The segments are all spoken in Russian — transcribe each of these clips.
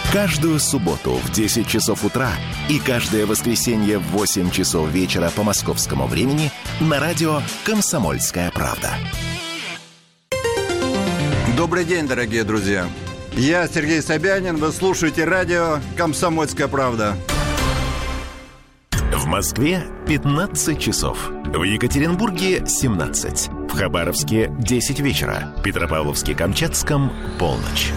Каждую субботу в 10 часов утра и каждое воскресенье в 8 часов вечера по московскому времени на радио «Комсомольская правда». Добрый день, дорогие друзья. Я Сергей Собянин. Вы слушаете радио «Комсомольская правда». В Москве 15 часов. В Екатеринбурге 17. В Хабаровске 10 вечера. В Петропавловске-Камчатском полночь.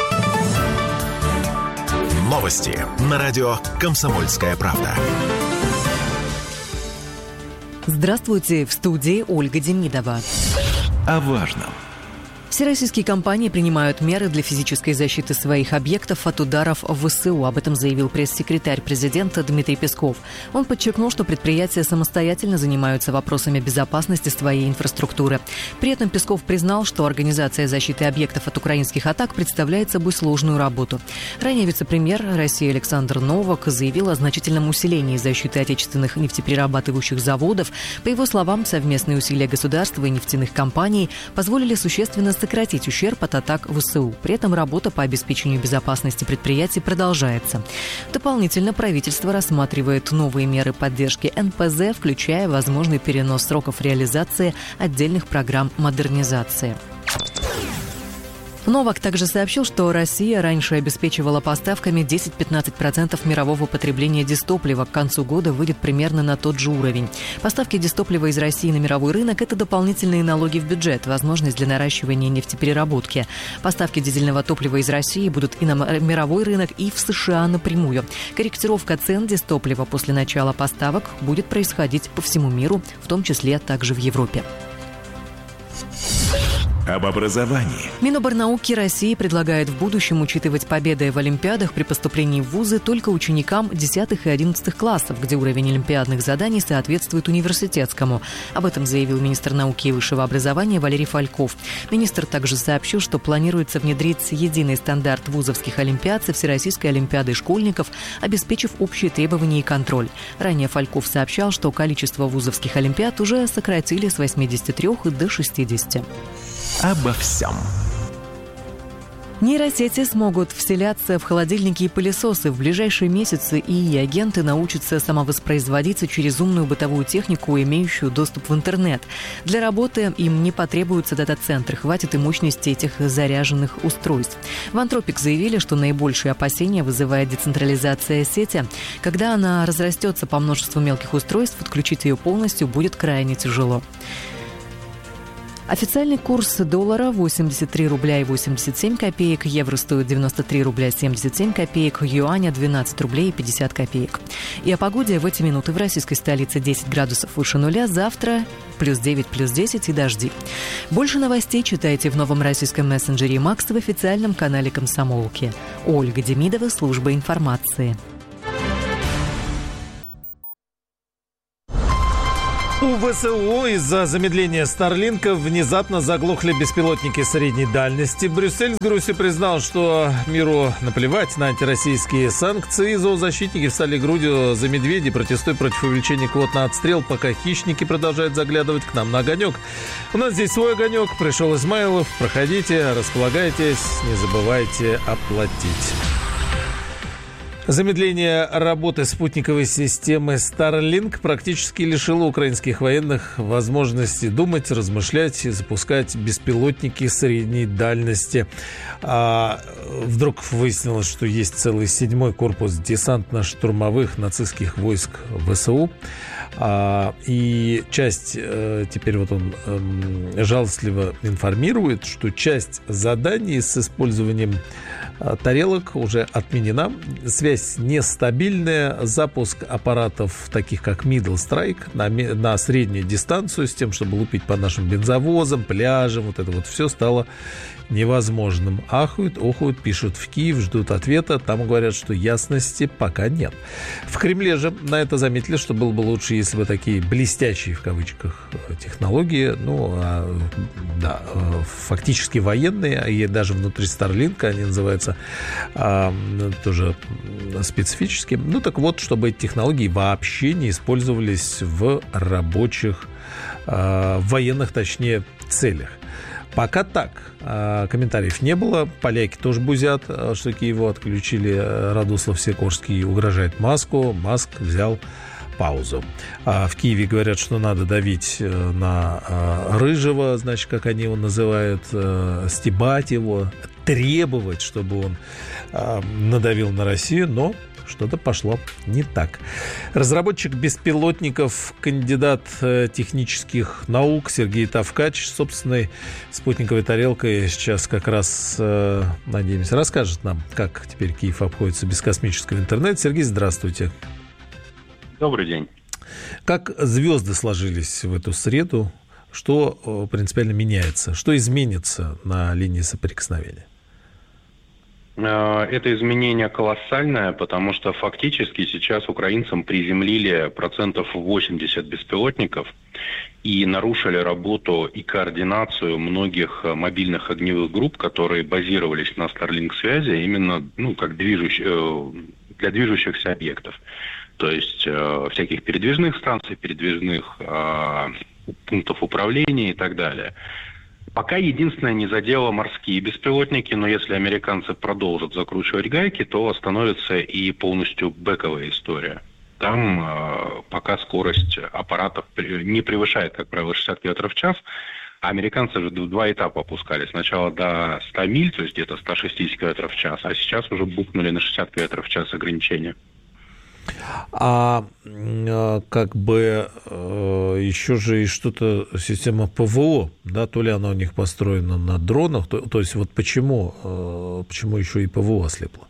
Новости на радио «Комсомольская правда». Здравствуйте, в студии Ольга Демидова. О важном. Всероссийские компании принимают меры для физической защиты своих объектов от ударов ВСУ. Об этом заявил пресс-секретарь президента Дмитрий Песков. Он подчеркнул, что предприятия самостоятельно занимаются вопросами безопасности своей инфраструктуры. При этом Песков признал, что организация защиты объектов от украинских атак представляет собой сложную работу. Ранее вице-премьер России Александр Новак заявил о значительном усилении защиты отечественных нефтеперерабатывающих заводов. По его словам, совместные усилия государства и нефтяных компаний позволили существенно сократить ущерб от атак ВСУ. При этом работа по обеспечению безопасности предприятий продолжается. Дополнительно правительство рассматривает новые меры поддержки НПЗ, включая возможный перенос сроков реализации отдельных программ модернизации. Новак также сообщил, что Россия раньше обеспечивала поставками 10-15% мирового потребления дистоплива. К концу года выйдет примерно на тот же уровень. Поставки дистоплива из России на мировой рынок – это дополнительные налоги в бюджет, возможность для наращивания нефтепереработки. Поставки дизельного топлива из России будут и на мировой рынок, и в США напрямую. Корректировка цен дистоплива после начала поставок будет происходить по всему миру, в том числе также в Европе. Об образовании. Миноборнауки России предлагает в будущем учитывать победы в олимпиадах при поступлении в вузы только ученикам 10 и 11 классов, где уровень олимпиадных заданий соответствует университетскому. Об этом заявил министр науки и высшего образования Валерий Фальков. Министр также сообщил, что планируется внедрить единый стандарт вузовских олимпиад со Всероссийской олимпиадой школьников, обеспечив общие требования и контроль. Ранее Фальков сообщал, что количество вузовских олимпиад уже сократили с 83 до 60. Обо всем. Нейросети смогут вселяться в холодильники и пылесосы. В ближайшие месяцы ИИ-агенты научатся самовоспроизводиться через умную бытовую технику, имеющую доступ в интернет. Для работы им не потребуются дата-центры, хватит и мощности этих заряженных устройств. В Антропик заявили, что наибольшие опасения вызывает децентрализация сети. Когда она разрастется по множеству мелких устройств, отключить ее полностью будет крайне тяжело. Официальный курс доллара 83 рубля и 87 копеек, евро стоит 93 рубля 77 копеек, юаня 12 рублей и 50 копеек. И о погоде в эти минуты в российской столице 10 градусов выше нуля, завтра плюс 9, плюс 10 и дожди. Больше новостей читайте в новом российском мессенджере Макс в официальном канале «Комсомолки». Ольга Демидова, служба информации. У ВСУ из-за замедления Старлинка внезапно заглохли беспилотники средней дальности. Брюссель с грустью признал, что миру наплевать на антироссийские санкции. Зоозащитники встали грудью за медведей, протестуя против увеличения квот на отстрел, пока хищники продолжают заглядывать к нам на огонек. У нас здесь свой огонек. Пришел Измайлов. Проходите, располагайтесь, не забывайте оплатить. Замедление работы спутниковой системы Starlink практически лишило украинских военных возможности думать, размышлять и запускать беспилотники средней дальности. Вдруг выяснилось, что есть целый 7-й корпус десантно-штурмовых нацистских войск ВСУ. И часть, теперь вот он жалостливо информирует, что часть заданий с использованием тарелок уже отменена. Связь нестабильная. Запуск аппаратов, таких как Middle Strike, на среднюю дистанцию, с тем, чтобы лупить по нашим бензовозам, пляжам, вот это вот все стало невозможным. Ахают, охают, пишут в Киев, ждут ответа. Там говорят, что ясности пока нет. В Кремле же на это заметили, что было бы лучше, если бы такие блестящие, в кавычках, технологии, фактически военные, и даже внутри Старлинка, они называются тоже специфически. Так вот, чтобы эти технологии вообще не использовались в рабочих, военных, точнее, целях. Пока так. Комментариев не было. Поляки тоже бузят, что Киеву отключили Радослав Сикорский, угрожает Маску. Маск взял паузу. В Киеве говорят, что надо давить на Рыжего, значит, как они его называют, стебать его, требовать, чтобы он надавил на Россию, но что-то пошло не так. Разработчик беспилотников, кандидат технических наук Сергей Тавкач с собственной спутниковой тарелкой сейчас как раз, надеемся, расскажет нам, как теперь Киев обходится без космического интернета. Сергей, здравствуйте. Добрый день. Как звезды сложились в эту среду? Что принципиально меняется? Что изменится на линии соприкосновения? Это изменение колоссальное, потому что фактически сейчас украинцам приземлили 80% беспилотников и нарушили работу и координацию многих мобильных огневых групп, которые базировались на Starlink-связи именно как для движущихся объектов. То есть всяких передвижных станций, передвижных пунктов управления и так далее. Пока единственное не задело морские беспилотники, но если американцы продолжат закручивать гайки, то остановится и полностью бэковая история. Там пока скорость аппаратов не превышает, как правило, 60 км в час, а американцы же в 2 этапа опускали. Сначала до 100 миль, то есть где-то 160 км в час, а сейчас уже бухнули на 60 км в час ограничения. Еще же и что-то, система ПВО, да, то ли она у них построена на дронах, то есть вот почему еще и ПВО ослепло?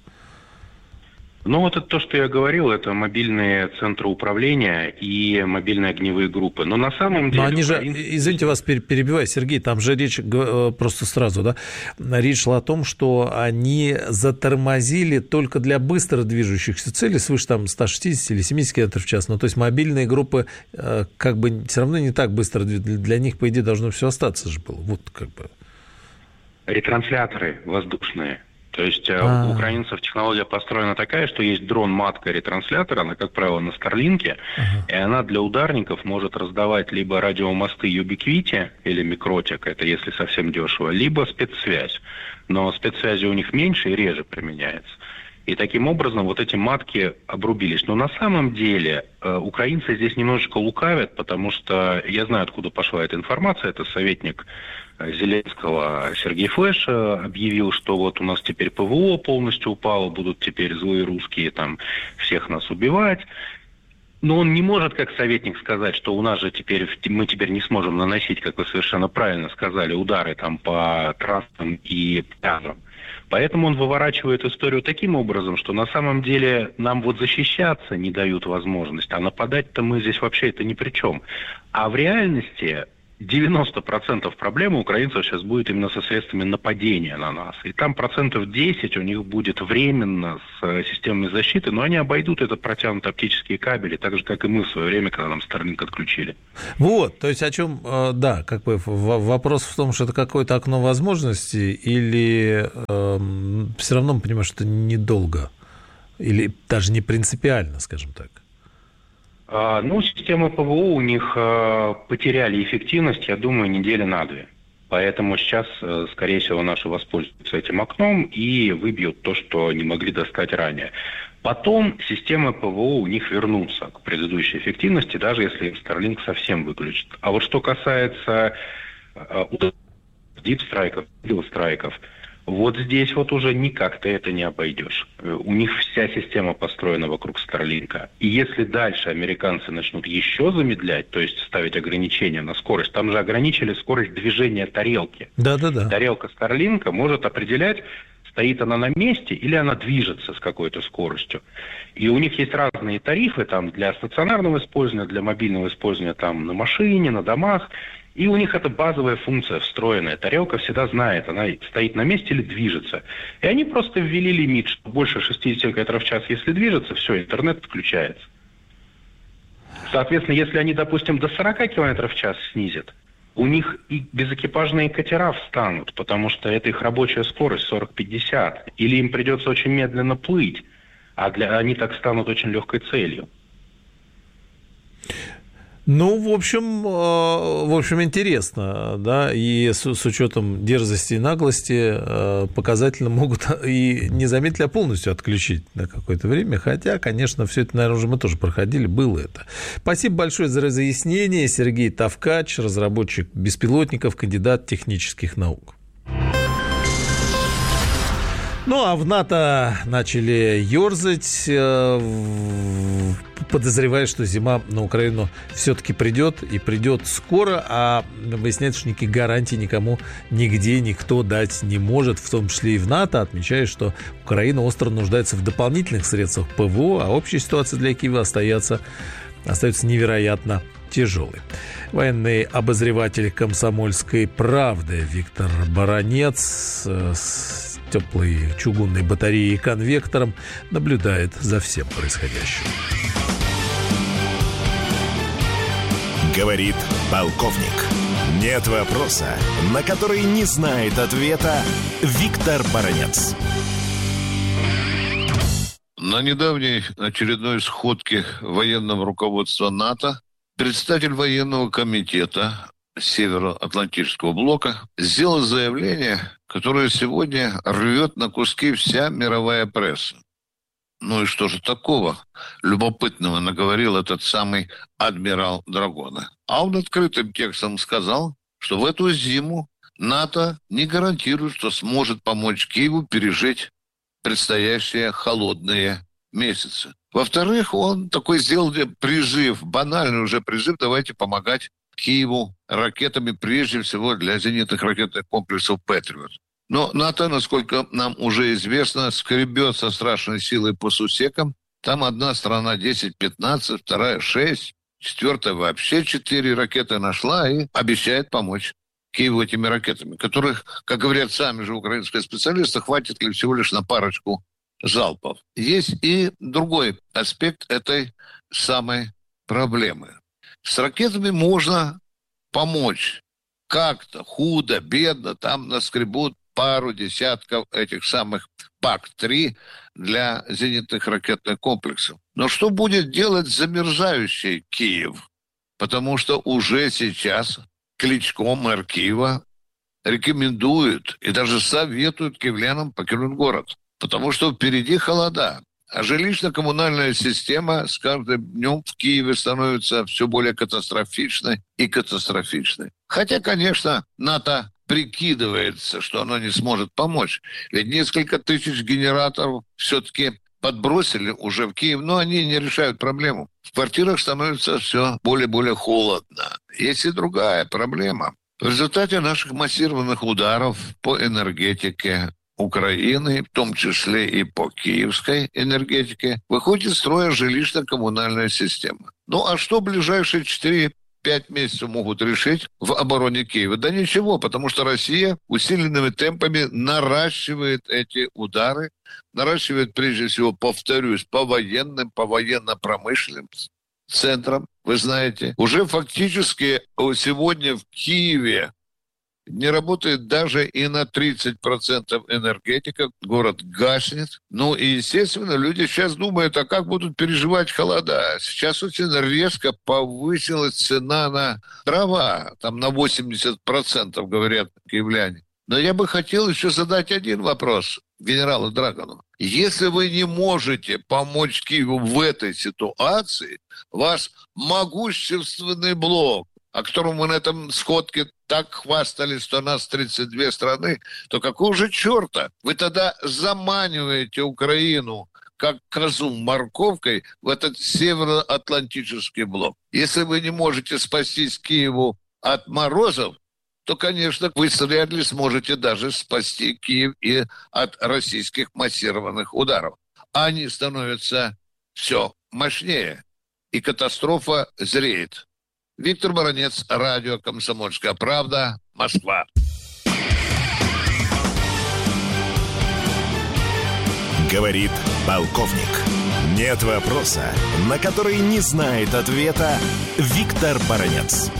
Это то, что я говорил, это мобильные центры управления и мобильные огневые группы. Но на самом деле... Но они же, извините вас, перебиваю, Сергей, там же речь просто сразу, да, речь шла о том, что они затормозили только для быстро движущихся целей, свыше там 160 или 70 км в час. То есть мобильные группы как бы все равно не так быстро, для них, по идее, должно все остаться же было. Вот как бы. Ретрансляторы воздушные. То есть у украинцев технология построена такая, что есть дрон-матка-ретранслятор, она, как правило, на Старлинке, и она для ударников может раздавать либо радиомосты Ubiquiti или Микротик, это если совсем дешево, либо спецсвязь. Но спецсвязи у них меньше и реже применяется. И таким образом вот эти матки обрубились. Но на самом деле украинцы здесь немножечко лукавят, потому что я знаю, откуда пошла эта информация. Это советник Зеленского Сергей Флеш объявил, что вот у нас теперь ПВО полностью упало, будут теперь злые русские там всех нас убивать. Но он не может, как советник, сказать, что у нас же мы теперь не сможем наносить, как вы совершенно правильно сказали, удары там по трассам и пляжам. Поэтому он выворачивает историю таким образом, что на самом деле нам вот защищаться не дают возможность, а нападать-то мы здесь вообще это ни при чем. А в реальности 90% проблем у украинцев сейчас будет именно со средствами нападения на нас. И там 10% у них будет временно с системами защиты, но они обойдут это протянутые оптические кабели, так же, как и мы в свое время, когда нам Starlink отключили. Вот, то есть о чем, да, как бы вопрос в том, что это какое-то окно возможностей, или все равно мы понимаем, что это недолго, или даже не принципиально, скажем так. Системы ПВО у них потеряли эффективность, я думаю, недели на 2. Поэтому сейчас, скорее всего, наши воспользуются этим окном и выбьют то, что не могли достать ранее. Потом системы ПВО у них вернутся к предыдущей эффективности, даже если Starlink совсем выключит. А вот что касается дипстрайков, страйков, вот здесь вот уже никак ты это не обойдешь. У них вся система построена вокруг Старлинка. И если дальше американцы начнут еще замедлять, то есть ставить ограничения на скорость, там же ограничили скорость движения тарелки. Да-да-да. Тарелка Старлинка может определять, стоит она на месте или она движется с какой-то скоростью. И у них есть разные тарифы там для стационарного использования, для мобильного использования там на машине, на домах. И у них это базовая функция встроенная. Тарелка всегда знает, она стоит на месте или движется. И они просто ввели лимит, что больше 60 км в час, если движется, все, интернет отключается. Соответственно, если они, допустим, до 40 км в час снизят, у них и безэкипажные катера встанут, потому что это их рабочая скорость 40-50. Или им придется очень медленно плыть, а они так станут очень легкой целью. Ну, в общем, интересно, да, и с учетом дерзости и наглости показательно могут и не заметили, а полностью отключить на какое-то время, хотя, конечно, все это, наверное, уже мы тоже проходили, было это. Спасибо большое за разъяснение. Сергей Тавкач, разработчик беспилотников, кандидат технических наук. Ну, а в НАТО начали ерзать, подозревая, что зима на Украину все-таки придет, и придет скоро, а выясняется, что никаких гарантий никому нигде никто дать не может, в том числе и в НАТО, отмечая, что Украина остро нуждается в дополнительных средствах ПВО, а общая ситуация для Киева остается невероятно тяжелый. Военный обозреватель «Комсомольской правды» Виктор Баранец с теплой чугунной батареей и конвектором наблюдает за всем происходящим. Говорит полковник. Нет вопроса, на который не знает ответа Виктор Баранец. На недавней очередной сходке военного руководства НАТО представитель военного комитета Североатлантического блока сделал заявление, которое сегодня рвет на куски вся мировая пресса. Ну и что же такого любопытного наговорил этот самый адмирал Драгона? А он открытым текстом сказал, что в эту зиму НАТО не гарантирует, что сможет помочь Киеву пережить предстоящие холодные месяцы. Во-вторых, он такой сделал призыв, банальный уже призыв, давайте помогать Киеву ракетами, прежде всего для зенитных ракетных комплексов «Патриот». Но НАТО, насколько нам уже известно, скребет со страшной силой по сусекам. Там одна страна 10-15, вторая 6, четвертая вообще 4 ракеты нашла и обещает помочь Киеву этими ракетами, которых, как говорят сами же украинские специалисты, хватит ли всего лишь на парочку залпов. Есть и другой аспект этой самой проблемы. С ракетами можно помочь. Как-то худо, бедно, там наскребут пару десятков этих самых ПАК-3 для зенитных ракетных комплексов. Но что будет делать замерзающий Киев? Потому что уже сейчас Кличко, мэр Киева, рекомендует и даже советует киевлянам покинуть город. Потому что впереди холода. А жилищно-коммунальная система с каждым днем в Киеве становится все более катастрофичной и катастрофичной. Хотя, конечно, НАТО прикидывается, что оно не сможет помочь. Ведь несколько тысяч генераторов все-таки подбросили уже в Киев, но они не решают проблему. В квартирах становится все более и более холодно. Есть и другая проблема. В результате наших массированных ударов по энергетике Украины, в том числе и по киевской энергетике, выходит из строя жилищно-коммунальная система. Ну а что в ближайшие 4-5 месяцев могут решить в обороне Киева? Да ничего, потому что Россия усиленными темпами наращивает эти удары, наращивает прежде всего, повторюсь, по военным, по военно-промышленным центрам. Вы знаете, уже фактически сегодня в Киеве не работает даже и на 30% энергетика, город гаснет. Ну и, естественно, люди сейчас думают, а как будут переживать холода. Сейчас очень резко повысилась цена на дрова, там на 80%, говорят киевляне. Но я бы хотел еще задать один вопрос генералу Драгону. Если вы не можете помочь Киеву в этой ситуации, ваш могущественный блок, о котором мы на этом сходке так хвастались, что нас 32 страны, то какого же черта вы тогда заманиваете Украину как козу морковкой в этот североатлантический блок? Если вы не можете спастись Киеву от морозов, то, конечно, вы вряд ли сможете даже спасти Киев и от российских массированных ударов. Они становятся все мощнее, и катастрофа зреет. Виктор Баранец, радио «Комсомольская правда», Москва. Говорит полковник. Нет вопроса, на который не знает ответа Виктор Баранец.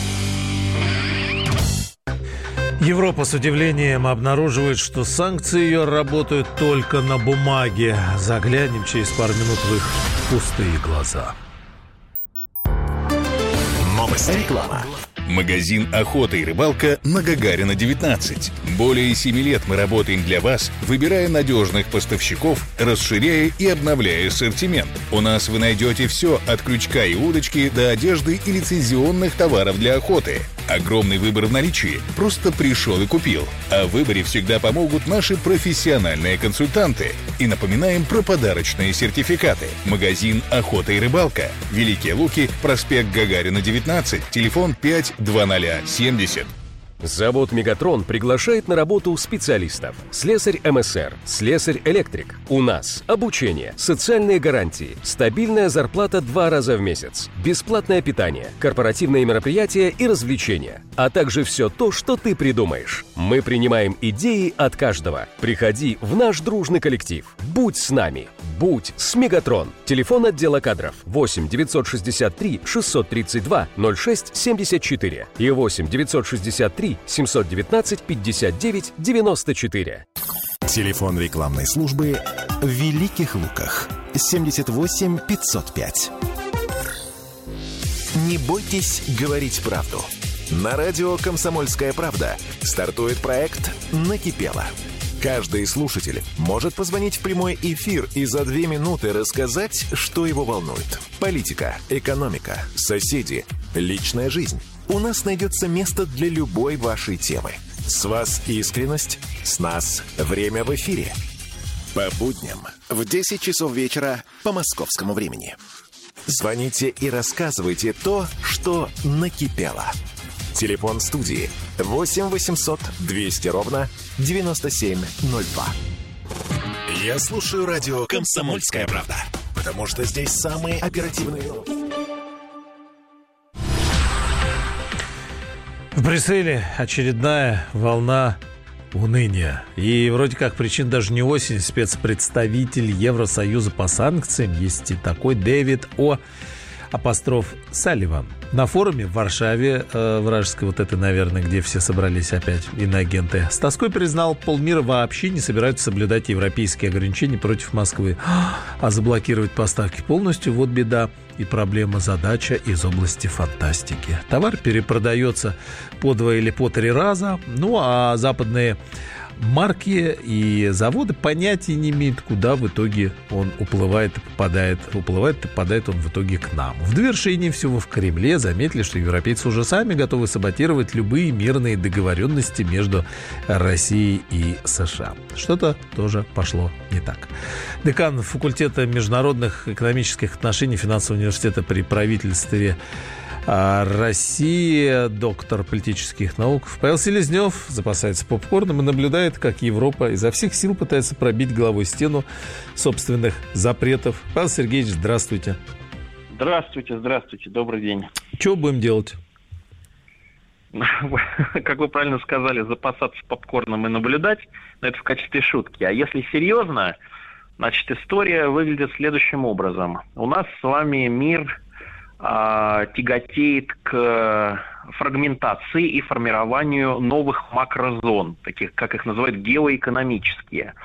Европа с удивлением обнаруживает, что санкции ее работают только на бумаге. Заглянем через пару минут в их пустые глаза. Новости. Реклама. Магазин «Охота и рыбалка» на Гагарина, 19. Более 7 лет мы работаем для вас, выбирая надежных поставщиков, расширяя и обновляя ассортимент. У нас вы найдете все от крючка и удочки до одежды и лицензионных товаров для охоты. Огромный выбор в наличии. Просто пришел и купил. А в выборе всегда помогут наши профессиональные консультанты. И напоминаем про подарочные сертификаты. Магазин «Охота и рыбалка». Великие Луки, проспект Гагарина, 19. Телефон 52070. Завод «Мегатрон» приглашает на работу специалистов. Слесарь МСР, слесарь-электрик. У нас обучение, социальные гарантии, стабильная зарплата 2 раза в месяц, бесплатное питание, корпоративные мероприятия и развлечения, а также все то, что ты придумаешь. Мы принимаем идеи от каждого. Приходи в наш дружный коллектив. Будь с нами. Будь с «Мегатрон». Телефон отдела кадров 8 963 632 06 74 и 8 963 719 59 94. Телефон рекламной службы в Великих Луках 78 505. Не бойтесь говорить правду. На радио «Комсомольская правда» стартует проект «Накипело». Каждый слушатель может позвонить в прямой эфир и за 2 минуты рассказать, что его волнует. Политика, экономика, соседи, личная жизнь. У нас найдется место для любой вашей темы. С вас искренность, с нас время в эфире. По будням в 10 часов вечера по московскому времени. Звоните и рассказывайте то, что накипело. Телефон студии 8 800 200 ровно 9702. Я слушаю радио «Комсомольская правда», потому что здесь самые оперативные новости. В Брюсселе очередная волна уныния. И вроде как причин даже не осень. Спецпредставитель Евросоюза по санкциям есть и такой Дэвид Салливан. На форуме в Варшаве, вражеской вот этой, наверное, где все собрались опять иноагенты, с тоской признал, полмира вообще не собираются соблюдать европейские ограничения против Москвы, а заблокировать поставки полностью. Вот беда и проблема, задача из области фантастики. Товар перепродается по 2 или по 3 раза, ну а западные марки и заводы понятия не имеют, куда в итоге он уплывает и попадает он в итоге к нам. В довершении всего в Кремле заметили, что европейцы уже сами готовы саботировать любые мирные договоренности между Россией и США. Что-то тоже пошло не так. Декан факультета международных экономических отношений финансового университета при правительстве России, доктор политических наук Павел Селезнев запасается попкорном и наблюдает, как Европа изо всех сил пытается пробить головой стену собственных запретов. Павел Сергеевич, здравствуйте. Здравствуйте, добрый день. Что будем делать? Как вы правильно сказали, запасаться попкорном и наблюдать, но это в качестве шутки. А если серьезно, значит, история выглядит следующим образом. У нас с вами мир тяготеет к фрагментации и формированию новых макрозон, таких, как их называют, геоэкономические.